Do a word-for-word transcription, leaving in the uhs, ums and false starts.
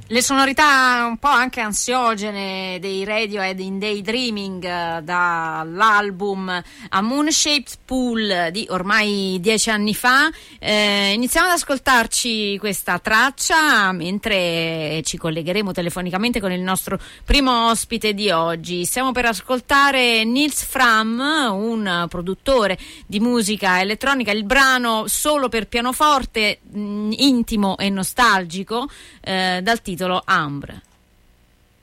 Le sonorità un po' anche ansiogene dei Radiohead in Daydreaming, eh, dall'album A Moon-Shaped Pool di ormai dieci anni fa. Eh, iniziamo ad ascoltarci questa traccia mentre ci collegheremo telefonicamente con il nostro primo ospite di oggi. Stiamo per ascoltare Nils Frahm, un produttore di musica elettronica. Il brano solo per pianoforte, mh, intimo e nostalgico, eh, dal titolo Ambre.